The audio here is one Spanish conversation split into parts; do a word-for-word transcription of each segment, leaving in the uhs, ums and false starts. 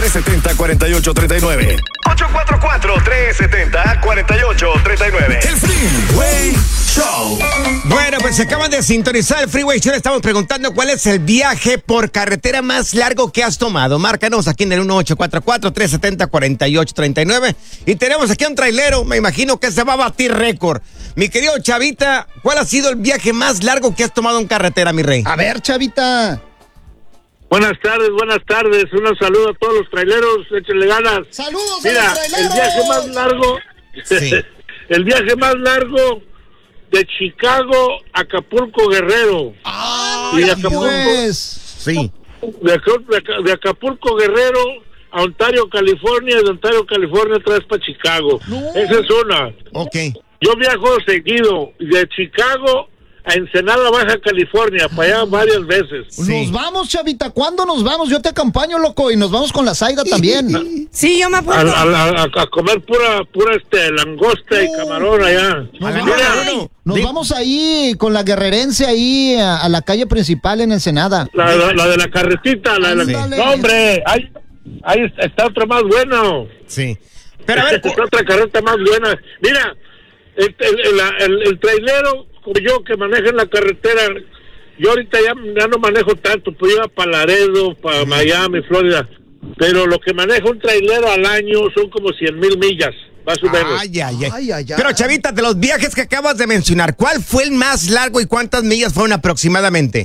tres siete cero, cuatro ocho tres nueve. ocho cuatro cuatro, tres siete cero, cuatro ocho tres nueve. El Freeway Show. Bueno, pues se acaban de sintonizar el Freeway Show. Le estamos preguntando cuál es el viaje por carretera más largo que has tomado. Márcanos aquí en el uno ocho cuatro cuatro, tres siete cero, cuatro ocho tres nueve. Y tenemos aquí a un trailero, me imagino que se va a batir récord. Mi querido Chavita, ¿cuál ha sido el viaje más largo que has tomado en carretera, mi rey? A ver, Chavita. Buenas tardes, buenas tardes. Un saludo a todos los traileros. Échenle ganas. Saludos. Mira, a los traileros. el viaje más largo, Sí. el viaje más largo de Chicago a Acapulco, Guerrero. Ah, y de Acapulco, pues. Sí. de, de, de Acapulco, Guerrero a Ontario, California, y de Ontario, California otra vez para Chicago. No. Esa es una. Ok. Yo viajo seguido de Chicago a Ensenada, Baja California, para allá varias veces. Sí. Nos vamos, Chavita. ¿Cuándo nos vamos? Yo te acompaño, loco, y nos vamos con la Zaida también. Sí, yo me A, apunto. a, a, a comer pura, pura este, langosta y camarón allá. Nos, A la vamos, nada, uno. nos Di- vamos ahí con la guerrerense ahí a, a la calle principal en Ensenada. La, la, la de la carretita, la de la... Ándale. No, hombre, ahí, ahí está otra más buena. Sí. Pero a ver, Está otra carreta más buena. Mira, el, el, el, el, el trailero como yo que maneja en la carretera, yo ahorita ya, ya no manejo tanto, pues iba para Laredo, para Miami, Florida, pero lo que maneja un trailero al año son como cien mil millas, más o menos. Ay, ay, ay. Ay, ay, ay. Pero Chavita, de los viajes que acabas de mencionar, ¿cuál fue el más largo y cuántas millas fueron aproximadamente?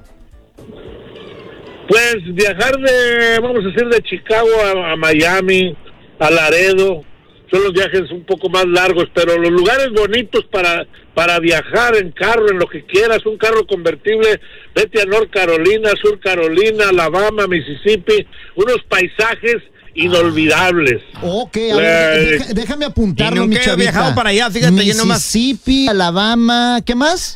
Pues viajar de, vamos a decir, de Chicago a, a Miami, a Laredo, son los viajes un poco más largos, pero los lugares bonitos para para viajar en carro, en lo que quieras, un carro convertible, vete a North Carolina, Sur Carolina, Alabama, Mississippi, unos paisajes inolvidables. Ok, a ver, Eh, deja- déjame apuntarlo, y nunca mi he Chavita. viajado para allá, fíjate, yo nomás- Mississippi, Alabama, ¿qué más?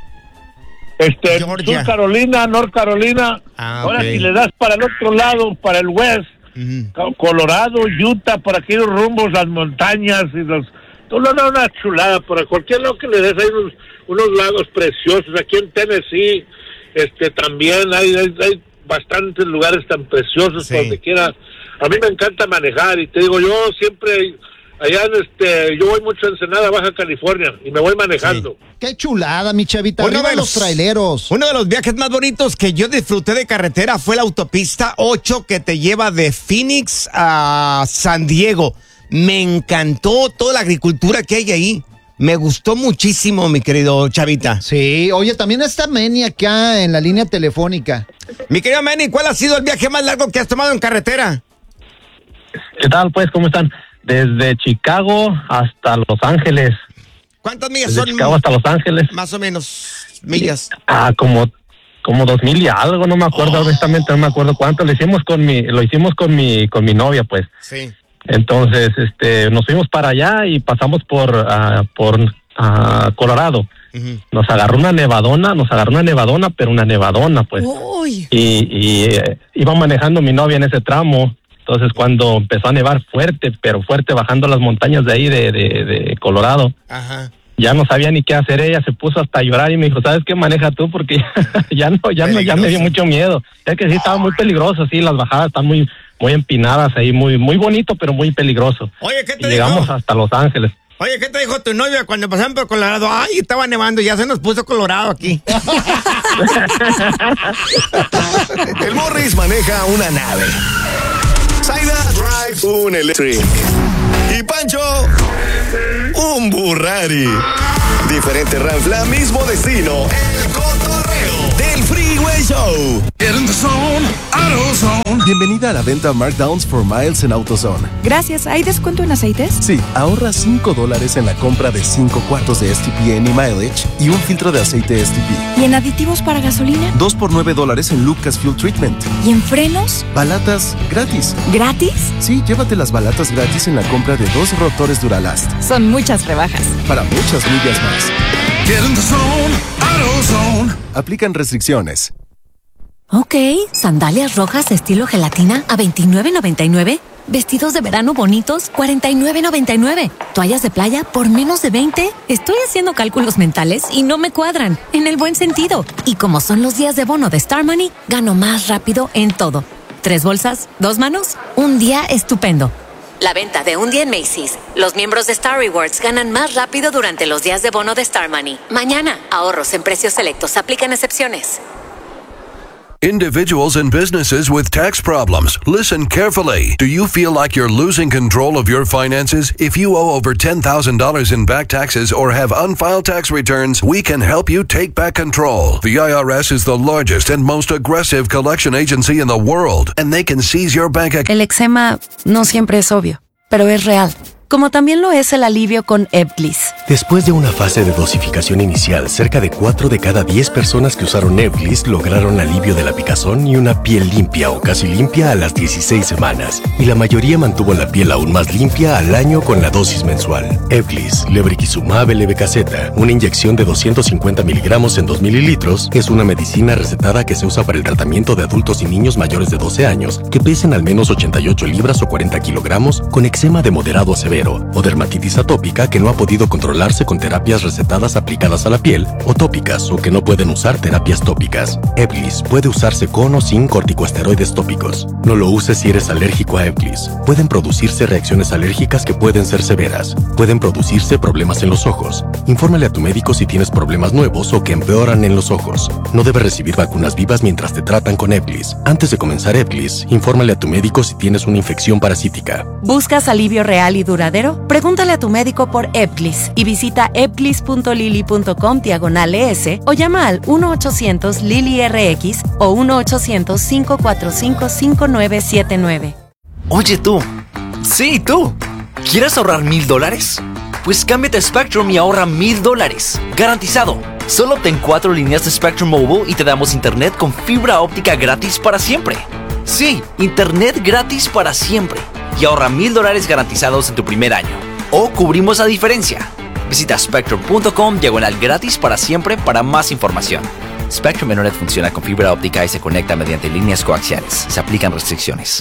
Este, Georgia. Sur Carolina, North Carolina, Ah, ahora ok. si le das para el otro lado, para el west, Ujú. Co- Colorado, Utah, por aquellos rumbos, las montañas y los... No, no, no, una chulada, por cualquier lado que le des hay unos, unos lagos preciosos. Aquí en Tennessee, este, también hay, hay, hay bastantes lugares tan preciosos Sí. por donde quiera. A mí me encanta manejar y te digo, yo siempre, allá en este, yo voy mucho a Ensenada, Baja California, y me voy manejando. Qué chulada, mi Chavita. Uno Arriba de los los- traileros. Uno de los viajes más bonitos que yo disfruté de carretera fue la autopista ocho que te lleva de Phoenix a San Diego. Me encantó toda la agricultura que hay ahí. Me gustó muchísimo, mi querido Chavita. Sí, oye, también está Manny acá en la línea telefónica. Mi querido Manny, ¿cuál ha sido el viaje más largo que has tomado en carretera? ¿Qué tal, pues? ¿Cómo están? Desde Chicago hasta Los Ángeles. ¿Cuántas millas Desde son? Chicago hasta Los Ángeles. Más o menos millas. Ah, como como dos mil y algo, no me acuerdo, honestamente no me acuerdo cuánto. Lo hicimos con mi, lo hicimos con mi, con mi novia, pues. Sí. Entonces, este, nos fuimos para allá y pasamos por, ah, por ah, Colorado. Ujú. Nos agarró una nevadona, nos agarró una nevadona, pero una nevadona, pues. Uy. Y, y eh, iba manejando mi novia en ese tramo. Entonces, cuando empezó a nevar fuerte, pero fuerte, bajando las montañas de ahí de, de, de Colorado, Ajá. ya no sabía ni qué hacer. Ella se puso hasta a llorar y me dijo, ¿sabes qué? Maneja tú, porque ya no, ya no, ya me dio mucho miedo. Es que sí estaba muy peligroso, sí, las bajadas están muy, muy empinadas ahí, muy, muy bonito, pero muy peligroso. Oye, ¿qué Y te llegamos dijo? hasta Los Ángeles. Oye, ¿qué te dijo tu novia cuando pasaron por Colorado? Ay, estaba nevando, ya se nos puso colorado aquí. El Morris maneja una nave. Zaida drive un electric. Y Pancho, un Burrari. Diferente ranfla, mismo destino. El cotorreo del Freeway Show. Get in the zone, AutoZone. Bienvenida a la venta Markdowns for Miles en AutoZone. Gracias. ¿Hay descuento en aceites? Sí, ahorra cinco dólares en la compra de cinco cuartos de S T P N y mileage y un filtro de aceite S T P. ¿Y en aditivos para gasolina? dos por nueve dólares en Lucas Fuel Treatment. ¿Y en frenos? Balatas gratis. ¿Gratis? Sí, llévate las balatas gratis en la compra de dos rotores Duralast. Son muchas rebajas. Para muchas millas más. Get in the zone, AutoZone. Aplican restricciones. Ok, sandalias rojas estilo gelatina a veintinueve noventa y nueve. Vestidos de verano bonitos, cuarenta y nueve noventa y nueve. Toallas de playa por menos de veinte. Estoy haciendo cálculos mentales y no me cuadran, en el buen sentido. Y como son los días de bono de Star Money, gano más rápido en todo. ¿Tres bolsas? ¿Dos manos? Un día estupendo. La venta de un día en Macy's. Los miembros de Star Rewards ganan más rápido durante los días de bono de Star Money. Mañana, ahorros en precios selectos. Aplican excepciones. Individuals and businesses with tax problems, listen carefully. Do you feel like you're losing control of your finances? If you owe over ten thousand dollars in back taxes or have unfiled tax returns, we can help you take back control. The I R S is the largest and most aggressive collection agency in the world, and they can seize your bank account. El eczema no siempre es obvio, pero es real. Como también lo es el alivio con Ebglyss. Después de una fase de dosificación inicial, cerca de cuatro de cada diez personas que usaron Ebglyss lograron alivio de la picazón y una piel limpia o casi limpia a las dieciséis semanas. Y la mayoría mantuvo la piel aún más limpia al año con la dosis mensual. Ebglyss, lebrikizumab L B K Z, una inyección de doscientos cincuenta miligramos en dos mililitros, es una medicina recetada que se usa para el tratamiento de adultos y niños mayores de doce años que pesen al menos ochenta y ocho libras o cuarenta kilogramos con eczema de moderado a severo o dermatitis atópica que no ha podido controlarse con terapias recetadas aplicadas a la piel o tópicas o que no pueden usar terapias tópicas. Ebglyss puede usarse con o sin corticosteroides tópicos. No lo uses si eres alérgico a Ebglyss. Pueden producirse reacciones alérgicas que pueden ser severas. Pueden producirse problemas en los ojos. Infórmale a tu médico si tienes problemas nuevos o que empeoran en los ojos. No debes recibir vacunas vivas mientras te tratan con Ebglyss. Antes de comenzar Ebglyss, infórmale a tu médico si tienes una infección parasítica. ¿Buscas alivio real y duradero? Pregúntale a tu médico por Ebglyss y visita ebglyss punto lily punto com diagonal es o llama al uno ochocientos Lily R X o uno ochocientos, cinco cuatro cinco, cinco nueve siete nueve. Oye tú, sí tú, ¿quieres ahorrar mil dólares? Pues cámbiate a Spectrum y ahorra mil dólares, garantizado. Solo obtén cuatro líneas de Spectrum Mobile y te damos internet con fibra óptica gratis para siempre. Sí, internet gratis para siempre. Y ahorra mil dólares garantizados en tu primer año. O cubrimos la diferencia. Visita spectrum punto com diagonal gratis para siempre para más información. Spectrum Internet funciona con fibra óptica y se conecta mediante líneas coaxiales. Se aplican restricciones.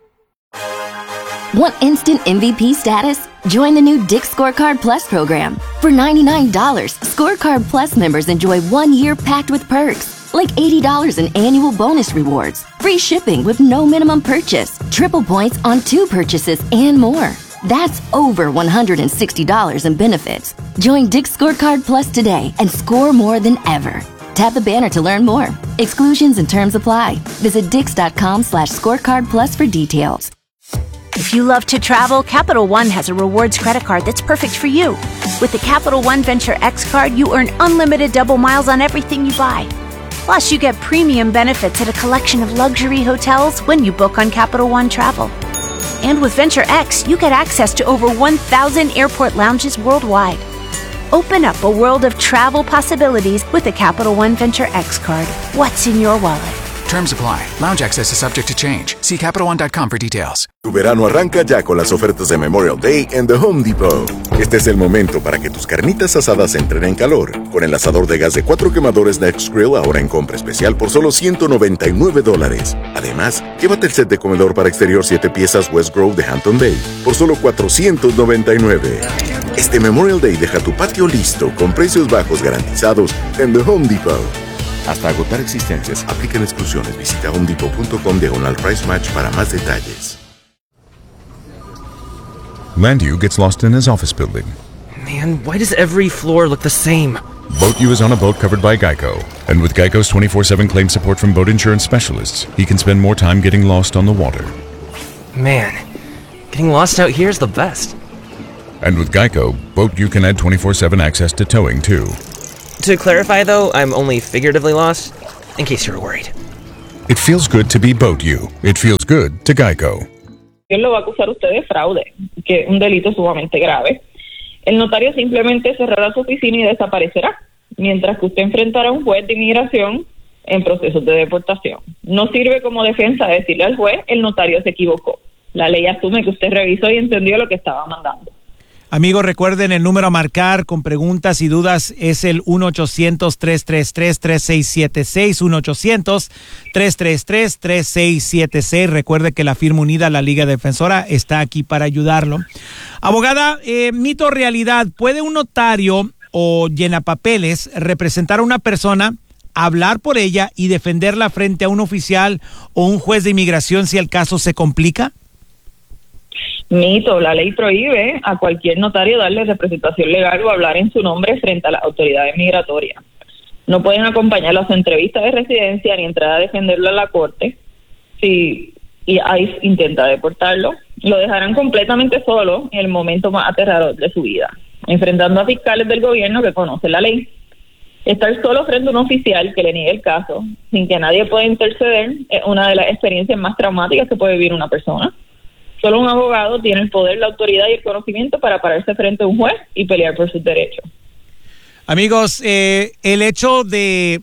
Want instant M V P status? Join the new Dick's Scorecard Plus program. For ninety-nine dollars, Scorecard Plus members enjoy one year packed with perks. Like eighty dollars in annual bonus rewards, free shipping with no minimum purchase, triple points on two purchases, and more. That's over one hundred sixty dollars in benefits. Join Dick's Scorecard Plus today and score more than ever. Tap the banner to learn more. Exclusions and terms apply. Visit dix.com slash scorecard plus for details. If you love to travel, Capital One has a rewards credit card that's perfect for you. With the Capital One Venture X card, you earn unlimited double miles on everything you buy. Plus, you get premium benefits at a collection of luxury hotels when you book on Capital One Travel. And with Venture X, you get access to over one thousand airport lounges worldwide. Open up a world of travel possibilities with the Capital One Venture X card. What's in your wallet? Terms apply. Lounge access is subject to change. See Capital One dot com for details. Tu verano arranca ya con las ofertas de Memorial Day en The Home Depot. Este es el momento para que tus carnitas asadas entren en calor. Con el asador de gas de cuatro quemadores Next Grill ahora en compra especial por solo ciento noventa y nueve dólares. Además, llévate el set de comedor para exterior siete piezas West Grove de Hampton Bay por solo cuatrocientos noventa y nueve. Este Memorial Day deja tu patio listo con precios bajos garantizados en The Home Depot. Hasta agotar existencias. Aplican exclusiones. Visita home depot punto com diagonal price match para más detalles. Landu gets lost in his office building. Man, why does every floor look the same? BoatU is on a boat covered by Geico. And with Geico's twenty-four seven claim support from boat insurance specialists, he can spend more time getting lost on the water. Man, getting lost out here is the best. And with Geico, BoatU can add twenty-four seven access to towing, too. To clarify, though, I'm only figuratively lost, in case you're worried. It feels good to be BoatU. It feels good to Geico. Él lo va a acusar usted de fraude, que es un delito sumamente grave. El notario simplemente cerrará su oficina y desaparecerá, mientras que usted enfrentará a un juez de inmigración en procesos de deportación. No sirve como defensa decirle al juez, el notario se equivocó. La ley asume que usted revisó y entendió lo que estaba mandando. Amigos, recuerden el número a marcar con preguntas y dudas es el uno ochocientos, tres tres tres, tres seis siete seis, uno ochocientos, tres tres tres, tres seis siete seis. Recuerde que la firma unida, la Liga Defensora, está aquí para ayudarlo. Abogada, eh, mito o realidad, ¿puede un notario o llenapapeles representar a una persona hablar por ella y defenderla frente a un oficial o un juez de inmigración si el caso se complica? Mito, la ley prohíbe a cualquier notario darle representación legal o hablar en su nombre frente a las autoridades migratorias. No pueden acompañarlo a su entrevista de residencia ni entrar a defenderlo a la corte. Si y ICE intenta deportarlo, lo dejarán completamente solo en el momento más aterrador de su vida, enfrentando a fiscales del gobierno que conocen la ley. Estar solo frente a un oficial que le niegue el caso, sin que nadie pueda interceder, es una de las experiencias más traumáticas que puede vivir una persona. Solo un abogado tiene el poder, la autoridad y el conocimiento para pararse frente a un juez y pelear por sus derechos. Amigos, eh, el hecho de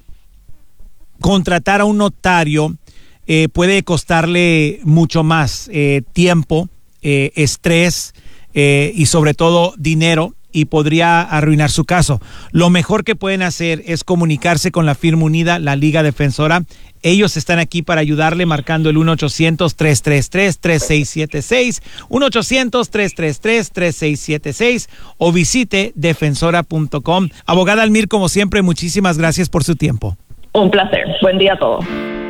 contratar a un notario eh, puede costarle mucho más eh, tiempo, eh, estrés eh, y sobre todo dinero, y podría arruinar su caso. Lo mejor que pueden hacer es comunicarse con la firma unida, la Liga Defensora. Ellos están aquí para ayudarle marcando el uno ochocientos, tres tres tres, tres seis siete seis, uno ochocientos, tres tres tres, tres seis siete seis o visite defensora punto com. Abogada Almir, como siempre, muchísimas gracias por su tiempo. Un placer. Buen día a todos.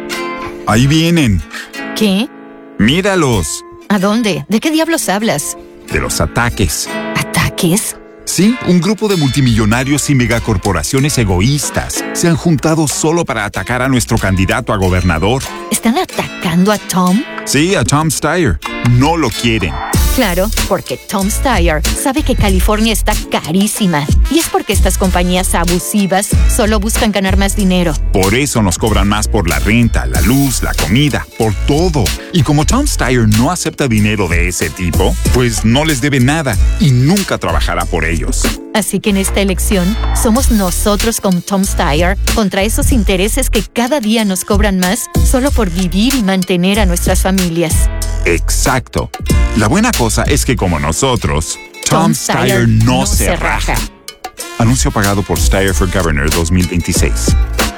Ahí vienen. ¿Qué? Míralos. ¿A dónde? ¿De qué diablos hablas? De los ataques. ¿Ataques? Sí, un grupo de multimillonarios y megacorporaciones egoístas se han juntado solo para atacar a nuestro candidato a gobernador. ¿Están atacando a Tom? Sí, a Tom Steyer. No lo quieren. Claro, porque Tom Steyer sabe que California está carísima. Y es porque estas compañías abusivas solo buscan ganar más dinero. Por eso nos cobran más por la renta, la luz, la comida, por todo. Y como Tom Steyer no acepta dinero de ese tipo, pues no les debe nada y nunca trabajará por ellos. Así que en esta elección, somos nosotros con Tom Steyer contra esos intereses que cada día nos cobran más solo por vivir y mantener a nuestras familias. Exacto. La buena cosa es que como nosotros, Tom, Tom Steyer no, no se raja. raja. Anuncio pagado por Steyer for Governor dos mil veintiséis.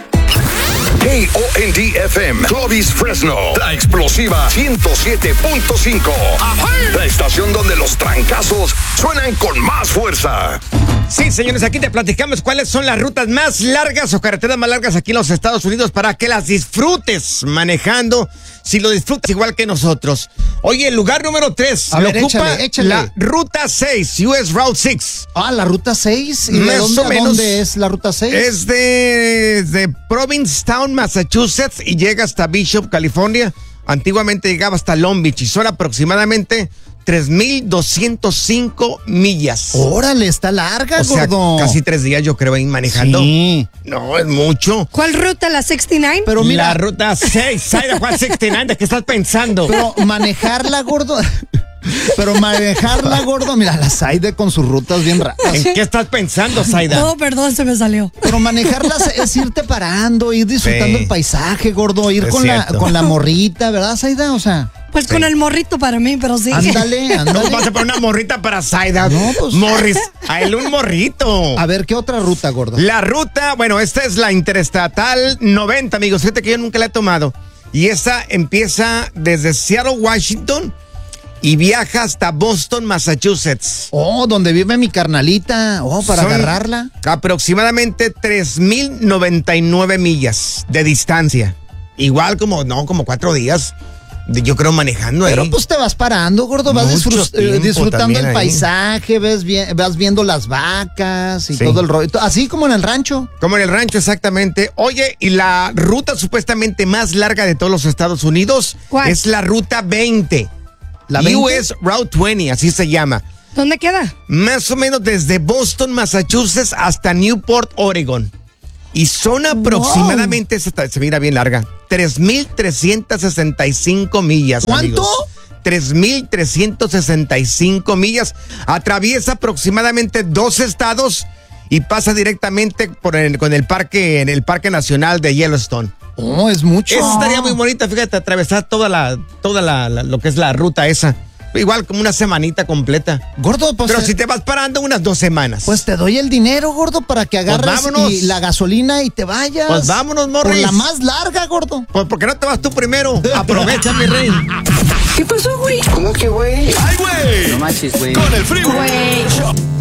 K O N D F M, Clovis, Fresno, la explosiva ciento siete punto cinco. La estación donde los trancazos suenan con más fuerza. Sí, señores, aquí te platicamos cuáles son las rutas más largas o carreteras más largas aquí en los Estados Unidos para que las disfrutes manejando, si lo disfrutas igual que nosotros. Oye, el lugar número tres A lo ver, ocupa échale, échale. la Ruta seis, U S Route seis. Ah, la Ruta seis. ¿Y Más de dónde, o menos, dónde es la Ruta seis? Es de, de Provincetown, Massachusetts, y llega hasta Bishop, California. Antiguamente llegaba hasta Long Beach y son aproximadamente tres mil doscientos cinco millas. Órale, está larga, o sea, gordo. casi tres días yo creo ahí manejando. Sí. No, es mucho. ¿Cuál ruta? ¿La sesenta y nueve? Pero mira, la ruta seis, ¿sabes cuál sesenta y nueve? ¿De qué estás pensando? Pero manejarla, gordo. Pero manejarla, gordo, mira, la Zaida con sus rutas bien raras. ¿En qué estás pensando, Zaida? Oh, perdón, se me salió. Pero manejarla es irte parando, ir disfrutando Sí. el paisaje, gordo, ir Es con la, cierto. con la morrita, ¿verdad, Zaida? O sea, Pues Sí. con el morrito para mí, pero sí. ándale, No ándale. vas a poner una morrita para Zaida. No, pues. Morris, a él un morrito. A ver, ¿qué otra ruta, gordo? La ruta, bueno, esta es la Interestatal noventa, amigos. Fíjate que yo nunca la he tomado. Y esta empieza desde Seattle, Washington, y viaja hasta Boston, Massachusetts. Oh, donde vive mi carnalita. Oh, para Son agarrarla. Aproximadamente tres mil noventa y nueve millas de distancia. Igual como, no, como cuatro días. de- Yo creo manejando ahí. Pero pues te vas parando, gordo, vas Mucho disfrut- eh, tiempo disfrutando también el ahí. paisaje, ves bien, vas viendo las vacas y Sí. todo el rollo. Así como en el rancho. Como en el rancho, exactamente. Oye, y la ruta supuestamente más larga de todos los Estados Unidos ¿Cuál? es la ruta veinte. ¿La U veinte? S Route veinte, así se llama. ¿Dónde queda? Más o menos desde Boston, Massachusetts hasta Newport, Oregon. Y son aproximadamente, se, está- se mira bien larga, tres mil trescientas sesenta y cinco millas. ¿Cuánto? amigos. tres mil trescientas sesenta y cinco millas. Atraviesa aproximadamente dos estados y pasa directamente por el, con el parque, en el Parque Nacional de Yellowstone. Oh, es mucho. Eso estaría muy bonita, fíjate, atravesar toda la, toda la, la- lo que es la ruta esa. Igual como una semanita completa. Gordo, pues. Pero eh, si te vas parando unas dos semanas. Pues te doy el dinero, gordo, para que agarres vámonos. y la gasolina y te vayas. Pues vámonos, Morris. Por la más larga, gordo. Pues ¿por qué no te vas tú primero? Aprovecha, mi rey. ¿Qué pasó, güey? ¿Cómo que, güey? ¡Ay, güey! No manches, güey. Con el freeway. Güey.